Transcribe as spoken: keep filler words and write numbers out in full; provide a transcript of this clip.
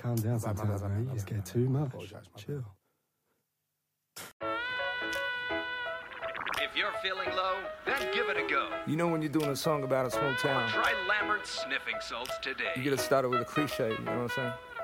calm down sometimes, man. You scared too much. Chill. If you're feeling low, then give it a go. You know when you're doing a song about a small town, Try Lambert's Sniffing Salts today. you gotta start it with a cliche, you know what I'm saying?